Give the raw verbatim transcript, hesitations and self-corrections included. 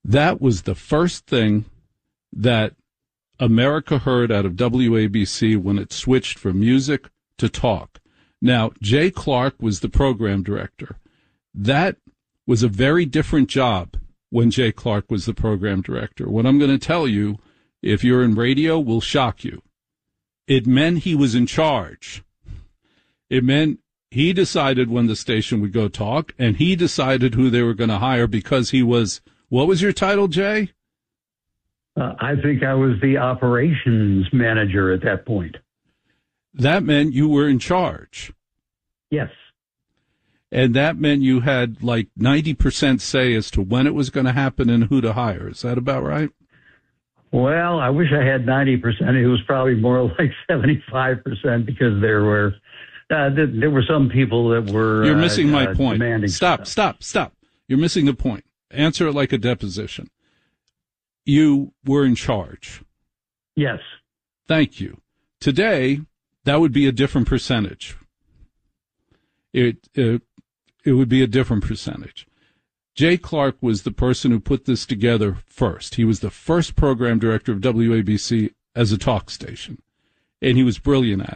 That was the first thing that America heard out of W A B C when it switched from music to talk. Now, Jay Clark was the program director. That was a very different job when Jay Clark was the program director. What I'm going to tell you, if you're in radio, will shock you. It meant he was in charge. It meant he decided when the station would go talk, and he decided who they were going to hire because he was, what was your title, Jay? Uh, I think I was the operations manager at that point. That meant you were in charge. Yes. And that meant you had like ninety percent say as to when it was going to happen and who to hire. Is that about right? Well, I wish I had ninety percent. It was probably more like seventy-five percent because there were uh, th- there were some people that were You're missing uh, my uh, point. demanding Stop, stuff. stop, stop. You're missing the point. Answer it like a deposition. You were in charge. Yes. Thank you. Today, that would be a different percentage. It, it, it would be a different percentage. Jay Clark was the person who put this together first. He was the first program director of W A B C as a talk station, and he was brilliant at it.